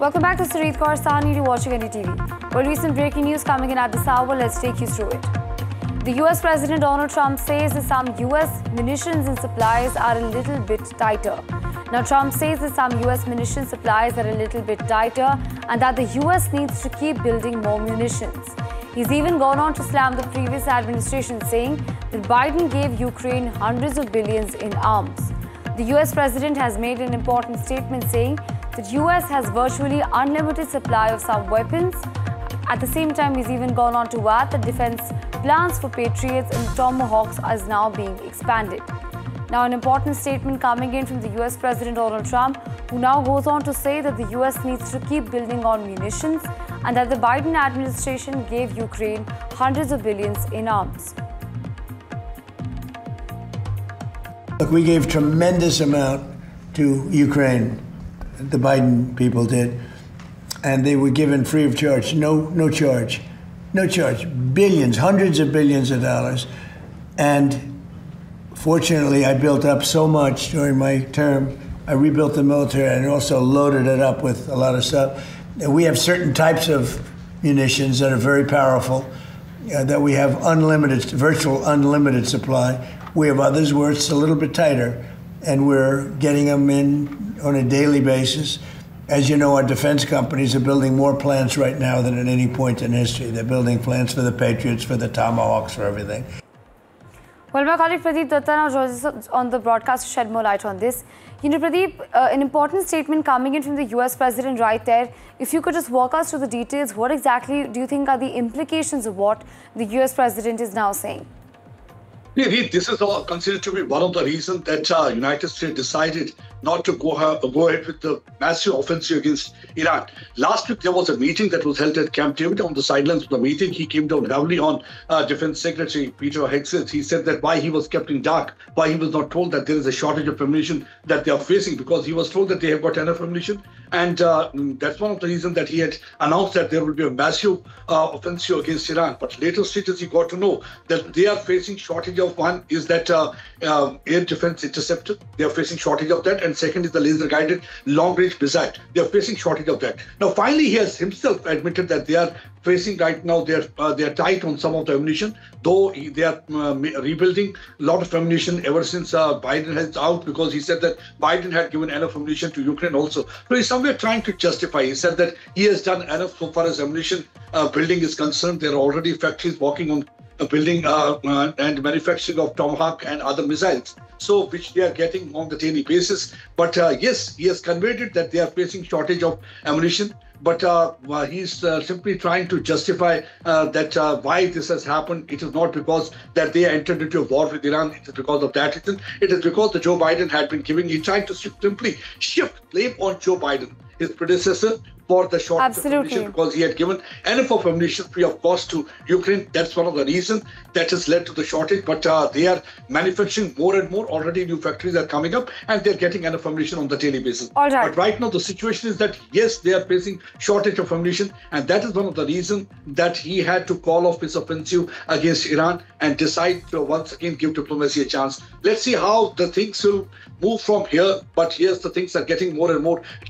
Welcome back to Sarit Kaur Sahni. You're watching NDTV. Well, recent breaking news coming in at this hour. Let's take you through it. The US President Donald Trump says that some US munitions and supplies are a little bit tighter. Now, Trump says that some US munition supplies are a little bit tighter and that the US needs to keep building more munitions. He's even gone on to slam the previous administration, saying that Biden gave Ukraine hundreds of billions in arms. The US President has made an important statement saying that US has virtually unlimited supply of some weapons. At the same time, he's even gone on to add that defense plans for Patriots and Tomahawks is now being expanded. Now, an important statement coming in from the US President Donald Trump, who now goes on to say that the US needs to keep building on munitions and that the Biden administration gave Ukraine hundreds of billions in arms. Look, we gave tremendous amount to Ukraine, the Biden people did, and they were given free of charge, no charge, billions, hundreds of billions of dollars. And fortunately, I built up so much during my term. I rebuilt the military and also loaded it up with a lot of stuff. And we have certain types of munitions that are very powerful, that we have virtual unlimited supply. We have others where it's a little bit tighter, and we're getting them in on a daily basis. As you know, our defense companies are building more plants right now than at any point in history. They're building plants for the Patriots, for the Tomahawks, for everything. Well, my colleague Pradeep Datta now joins us on the broadcast to shed more light on this. You know, Pradeep, an important statement coming in from the US President right there. If you could just walk us through the details, what exactly do you think are the implications of what the US President is now saying? Yeah, this is all considered to be one of the reasons that United States decided not to go ahead with the massive offensive against Iran. Last week, there was a meeting that was held at Camp David. On the sidelines of the meeting, he came down heavily on Defense Secretary Peter Hegseth. He said that why he was kept in dark, why he was not told that there is a shortage of ammunition that they are facing, because he was told that they have got enough ammunition. And that's one of the reasons that he had announced that there will be a massive offensive against Iran. But later stages, he got to know that they are facing shortage of one is that air defense interceptor. They are facing shortage of that. And second is the laser guided long range missile. They are facing shortage of that. Now, finally, he has himself admitted that they are facing right now, they are tight on some of the ammunition, though they are rebuilding a lot of ammunition ever since Biden has out, because he said that Biden had given enough ammunition to Ukraine also. So he's somewhere trying to justify. He said that he has done enough so far as ammunition building is concerned. There are already factories working on building and manufacturing of Tomahawk and other missiles, so which they are getting on the daily basis. But yes, he has conveyed it that they are facing shortage of ammunition. But he's simply trying to justify that why this has happened. It is not because that they entered into a war with Iran. It is because of that reason. It is because the Joe Biden had been giving. He tried to simply shift blame on Joe Biden, his predecessor, for the shortage of ammunition, because he had given enough of ammunition free of cost to Ukraine. That's one of the reasons that has led to the shortage. But they are manufacturing more and more. Already new factories are coming up and they're getting enough ammunition on the daily basis. All right. But right now the situation is that, yes, they are facing shortage of ammunition. And that is one of the reasons that he had to call off his offensive against Iran and decide to once again give diplomacy a chance. Let's see how the things will move from here. But yes, the things are getting more and more